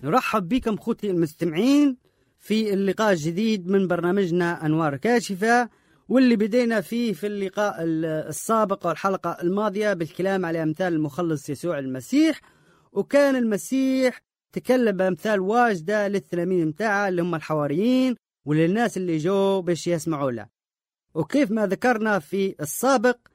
نرحب بكم أخوتي المستمعين في اللقاء الجديد من برنامجنا أنوار كاشفة، واللي بدينا فيه في اللقاء السابق والحلقة الماضية بالكلام على أمثال المخلص يسوع المسيح. وكان المسيح تكلم بأمثال واجدة للتلاميذ متاعه اللي هم الحواريين وللناس اللي جو باش يسمعوا له. وكيف ما ذكرنا في السابق